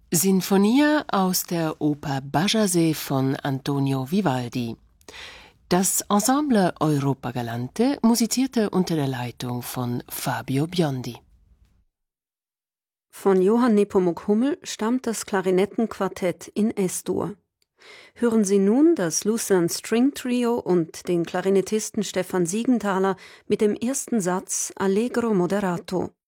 Sinfonia aus der Oper Bajazet von Antonio Vivaldi. Das Ensemble Europa Galante musizierte unter der Leitung von Fabio Biondi. Von Johann Nepomuk Hummel stammt das Klarinettenquartett in S-Dur. Hören Sie nun das Lucerne String Trio und den Klarinettisten Stefan Siegenthaler mit dem ersten Satz Allegro moderato.